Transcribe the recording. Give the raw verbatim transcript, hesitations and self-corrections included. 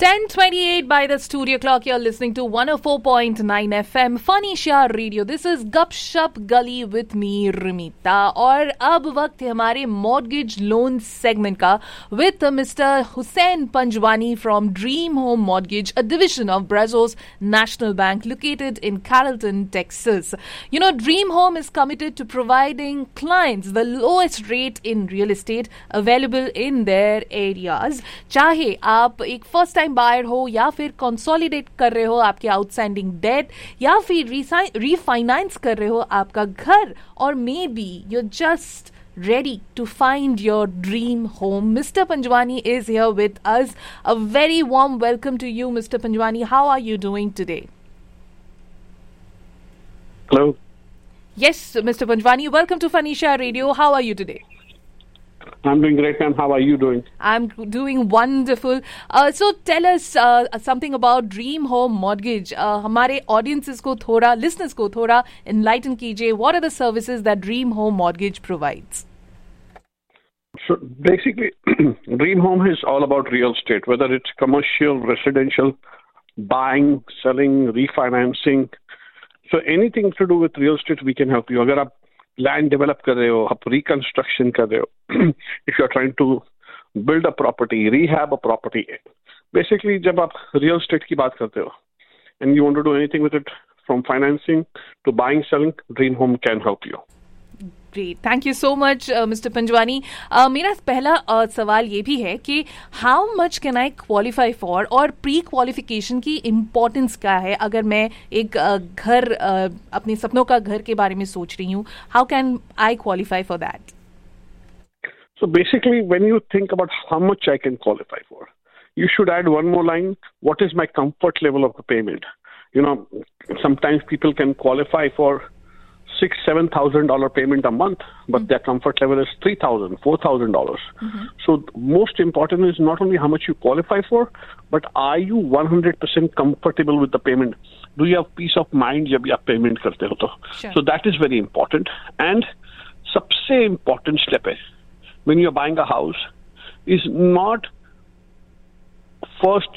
ten twenty-eight by the studio clock. You're listening to one oh four point nine F M Phoenicia Radio. This is Gupshup Gully with me, Rimita. और अब वक्त है हमारे mortgage loan segment का with Mister Hussain Panjwani from Dream Home Mortgage, a division of Brazos National Bank located in Carrollton, Texas. You know, Dream Home is committed to providing clients the lowest rate in real estate available in their areas. चाहे आप एक first time buyer हो या फिर consolidate कर रहे हो आपके आउटस्टैंडिंग डेट या फिर रीफाइनेंस कर रहे हो आपका घर और may be you just ready to find your dream home. Mister Panjwani is here with us. A very warm welcome to you, Mister Panjwani. How are you doing today? Hello. Yes, Mister Panjwani, welcome to Phoenicia Radio. How are you today? I'm doing great, ma'am. How are you doing? I'm doing wonderful. Uh, so tell us uh, something about Dream Home Mortgage. Uh, हमारे audiences को थोड़ा, listeners को थोड़ा enlighten कीजिए. What are the services that Dream Home Mortgage provides? So basically, Dream Home is all about real estate, whether it's commercial, residential, buying, selling, refinancing. So anything to do with real estate, we can help you. अगर आप land develop कर रहे हो, आप reconstruction कर रहे हो, if you are trying to build a property, rehab a property, basically जब आप real estate की बात करते हो and you want to do anything with it from financing to buying, selling, Dream Home can help you. Great. Thank you so much, uh, Mister Panjwani. Uh, मेरा पहला uh, सवाल ये भी है कि how much can I qualify for और pre qualification की importance क्या है अगर मैं एक uh, घर uh, अपने सपनों का घर के बारे में सोच रही हूँ. How can I qualify for that? So basically, when you think about how much I can qualify for, you should add one more line. What is my comfort level of the payment? You know, sometimes people can qualify for six, seven thousand dollar payment a month, but mm-hmm. their comfort level is three thousand, four thousand dollars. Mm-hmm. So most important is not only how much you qualify for, but are you one hundred percent comfortable with the payment? Do you have peace of mind जब आप payment करते हो तो? Sure. So that is very important. And सबसे important step है when you are buying a house is not first